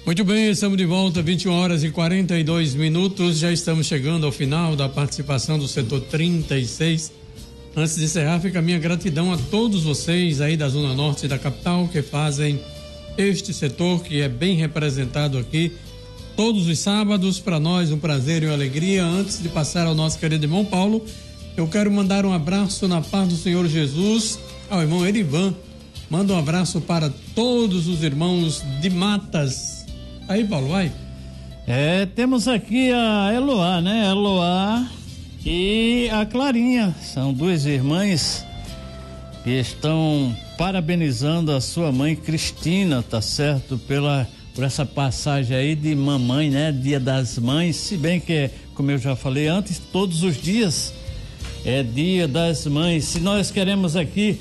Muito bem, estamos de volta, 21h42. Já estamos chegando ao final da participação do setor 36. Antes de encerrar, fica a minha gratidão a todos vocês aí da Zona Norte da capital que fazem este setor que é bem representado aqui todos os sábados. Para nós, um prazer e uma alegria. Antes de passar ao nosso querido irmão Paulo, eu quero mandar um abraço na paz do Senhor Jesus ao irmão Erivan. Manda um abraço para todos os irmãos de Matas. Aí, Paulo, vai. Temos aqui a Eloá, né? Eloá e a Clarinha. São duas irmãs que estão parabenizando a sua mãe Cristina, tá certo? Por essa passagem aí de mamãe, né? Dia das Mães. Se bem que, como eu já falei antes, todos os dias é Dia das Mães. Se nós queremos aqui